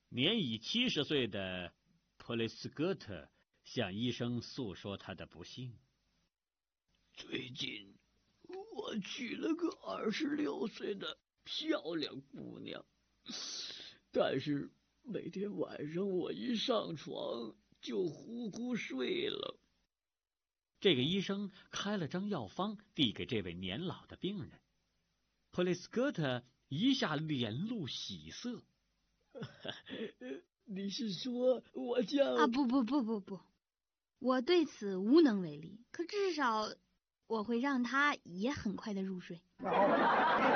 年已70岁的普雷斯戈特向医生诉说他的不幸。 最近我娶了个26岁的漂亮姑娘，但是每天晚上我一上床就呼呼睡了。 这个医生开了张药方递给这位年老的病人。普雷斯戈特一下脸露喜色。 你是说我将…… 啊，不，我对此无能为力，可至少我会让他也很快的入睡。